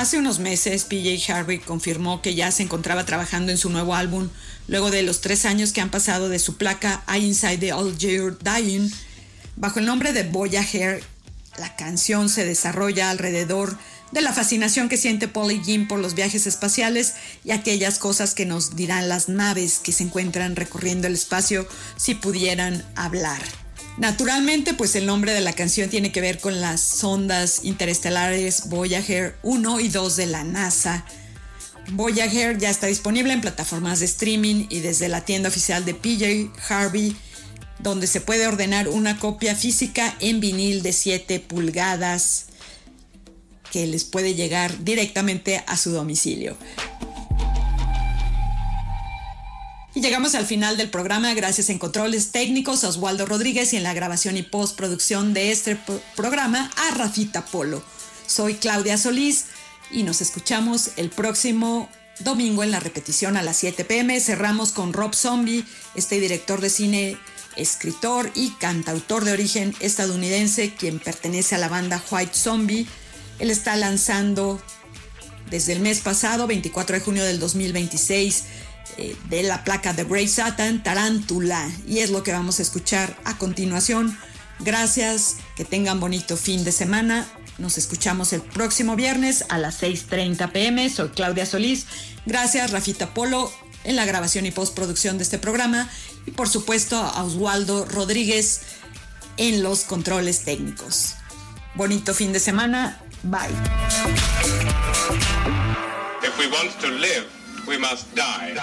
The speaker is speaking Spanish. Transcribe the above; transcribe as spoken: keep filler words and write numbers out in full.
Hace unos meses, P J Harvey confirmó que ya se encontraba trabajando en su nuevo álbum, luego de los tres años que han pasado de su placa I Inside the All You're Dying. Bajo el nombre de Voyager, la canción se desarrolla alrededor de la fascinación que siente Paul y Jim por los viajes espaciales y aquellas cosas que nos dirán las naves que se encuentran recorriendo el espacio si pudieran hablar. Naturalmente, pues el nombre de la canción tiene que ver con las sondas interestelares Voyager uno y dos de la NASA. Voyager ya está disponible en plataformas de streaming y desde la tienda oficial de P J Harvey, donde se puede ordenar una copia física en vinil de siete pulgadas que les puede llegar directamente a su domicilio. Y llegamos al final del programa, gracias en controles técnicos a Oswaldo Rodríguez y en la grabación y postproducción de este programa a Rafita Polo. Soy Claudia Solís y nos escuchamos el próximo domingo en la repetición a las siete pm. Cerramos con Rob Zombie, este director de cine, escritor y cantautor de origen estadounidense, quien pertenece a la banda White Zombie. Él está lanzando desde el mes pasado, veinticuatro de junio del dos mil veintiséis, eh, de la placa de Grey Satan, Tarántula, y es lo que vamos a escuchar a continuación. Gracias, que tengan bonito fin de semana. Nos escuchamos el próximo viernes a las seis treinta pm. Soy Claudia Solís. Gracias, Rafita Polo, en la grabación y postproducción de este programa. Y por supuesto a Oswaldo Rodríguez en los controles técnicos. Bonito fin de semana. Bye. If we want to live, we must die.